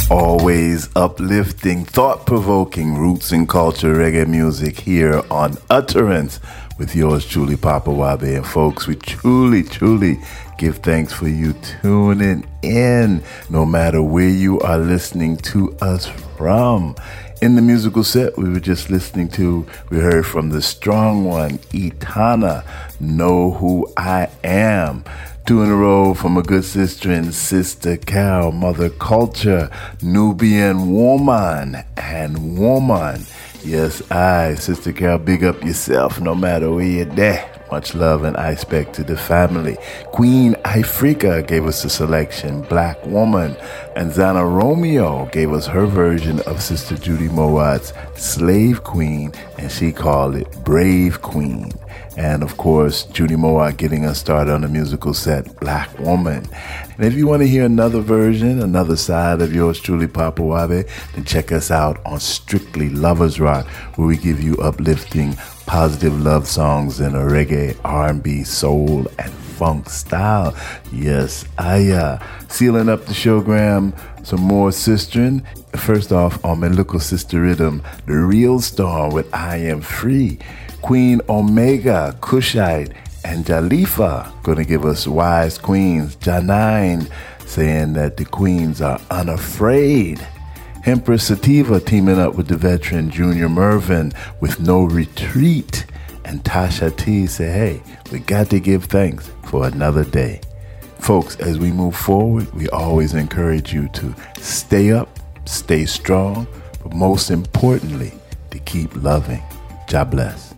Always uplifting, thought-provoking roots and culture reggae music here on Utterance with yours truly, Papa Wabe. And folks, we truly give thanks for you tuning in, no matter where you are listening to us from. In the musical set we heard from the strong one, Etana, Know Who I Am. 2 in a row from a good sister and Sister Cal, Mother Culture, Nubian Woman and Woman. Yes, Sister Cal, big up yourself no matter where you're there. Much love and respect to the family. Queen Ifrika gave us a selection, Black Woman. And Zana Romeo gave us her version of Sister Judy Mowatt's Slave Queen, and she called it Brave Queen. And of course, Judy Mowatt getting us started on the musical set, Black Woman. And if you want to hear another version, another side of yours truly, Papa Wabe, then check us out on Strictly Lovers Rock, where we give you uplifting, positive love songs in a reggae, R&B, soul, and funk style. Yes, sealing up the showgram, some more sistering. First off, on my local sister rhythm, The Real Storm with I Am Free. Queen Omega, Kushite, and Jalifa gonna give us Wise Queens. Janine saying that the queens are unafraid. Empress Sativa teaming up with the veteran Junior Mervin with No Retreat. And Tasha T say, hey, we got to give thanks for another day. Folks, as we move forward, we always encourage you to stay up, stay strong, but most importantly, to keep loving. God bless.